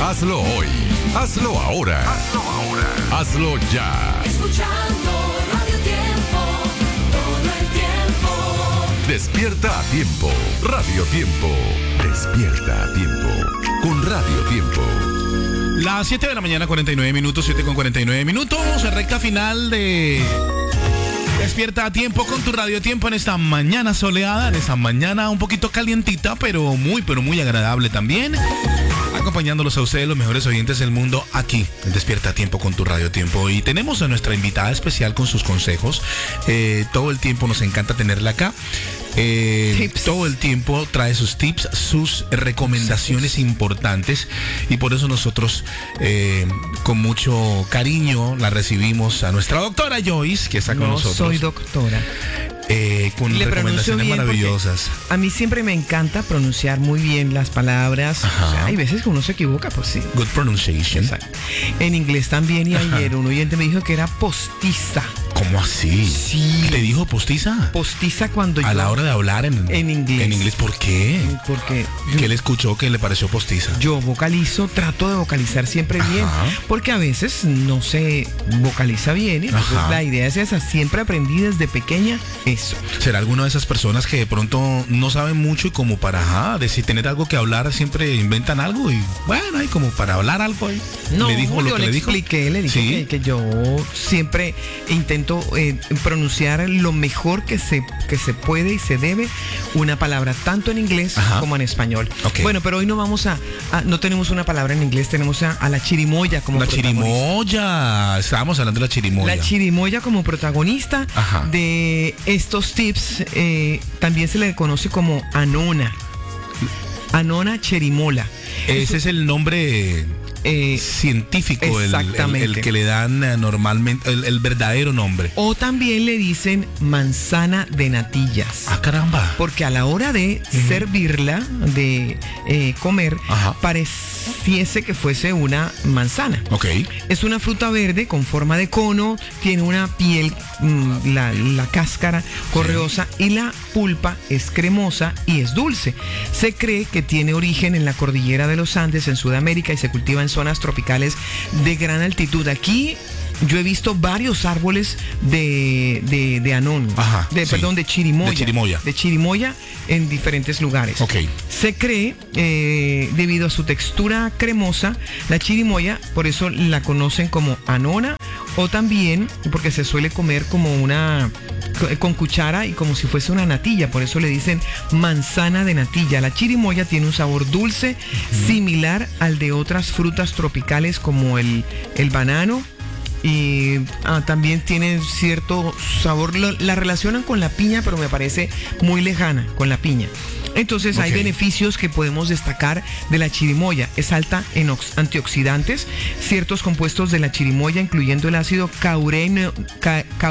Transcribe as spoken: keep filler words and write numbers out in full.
Hazlo hoy. Hazlo ahora. Hazlo ahora. Hazlo ya. Escuchando Radio Tiempo, todo el tiempo. Despierta a tiempo. Radio Tiempo. Despierta a tiempo. Con Radio Tiempo. Las siete de la mañana, cuarenta y nueve minutos, siete con cuarenta y nueve minutos, recta final de Despierta a tiempo con tu Radio Tiempo en esta mañana soleada, en esta mañana un poquito calientita, pero muy, pero muy agradable también. Acompañándolos a ustedes, los mejores oyentes del mundo, aquí en Despierta a Tiempo con tu Radio Tiempo. Y tenemos a nuestra invitada especial con sus consejos. Eh, todo el tiempo nos encanta tenerla acá. Eh, Tips. Todo el tiempo trae sus tips, sus recomendaciones importantes, y por eso nosotros eh, con mucho cariño la recibimos a nuestra doctora Joyce, que está con No nosotros. soy doctora. Eh, con Le pronuncio recomendaciones bien maravillosas. porque a mí siempre me encanta pronunciar muy bien las palabras. Ajá. O sea, hay veces que uno se equivoca, pues sí. Good pronunciation. Exacto. En inglés también, y Ajá. ayer un oyente me dijo que era postiza. ¿Cómo así? Sí. ¿Te dijo postiza? Postiza cuando A yo... la hora de hablar en, En inglés. En inglés, ¿por qué? Porque ¿Qué le escuchó que le pareció postiza? yo vocalizo, trato de vocalizar siempre bien, Ajá. porque a veces no se vocaliza bien. Entonces Ajá. la idea es esa, siempre aprendí desde pequeña eso. ¿Será alguna de esas personas que de pronto no saben mucho y como para ajá, decir, tener algo que hablar siempre inventan algo y bueno, hay como para hablar algo ahí? No, ¿Le dijo yo lo que le, le dijo? expliqué, le dije ¿Sí? que, que yo siempre intento eh, pronunciar lo mejor que se, que se puede y se debe una palabra, tanto en inglés Ajá. como en español. Ok. Bueno, pero hoy no vamos a, a- no tenemos una palabra en inglés, tenemos a, a la chirimoya como La protagonista. chirimoya. Estábamos hablando de la chirimoya. La chirimoya como protagonista Ajá. de estos tips. eh, también se le conoce como anona. Anona cherimola. Ese es el nombre Eh, científico, el, el- exactamente. el que le dan eh, normalmente, el, el verdadero nombre. o también le dicen manzana de natillas. Ah, caramba. Porque a la hora de servirla, de eh, comer, Ajá. pareciese que fuese una manzana. Ok. Es una fruta verde con forma de cono, tiene una piel, mm, la, la cáscara correosa, y la pulpa es cremosa y es dulce. Se cree que tiene origen en la cordillera de los Andes, en Sudamérica, y se cultiva en zonas tropicales de gran altitud. Aquí yo he visto varios árboles de, de, de anón, Ajá, de, sí. perdón, de chirimoya. De chirimoya. De chirimoya en diferentes lugares. Ok. Se cree, eh, debido a su textura cremosa, la chirimoya, por eso la conocen como anona, o también porque se suele comer como una, con cuchara y como si fuese una natilla, por eso le dicen manzana de natilla. La chirimoya tiene un sabor dulce, uh-huh, similar al de otras frutas tropicales como el, el banano. Y ah, también tiene cierto sabor, lo, la relacionan con la piña, pero me parece muy lejana con la piña. Entonces hay Ok. beneficios que podemos destacar de la chirimoya. Es alta en ox- antioxidantes, ciertos compuestos de la chirimoya, incluyendo el ácido caureno, ca-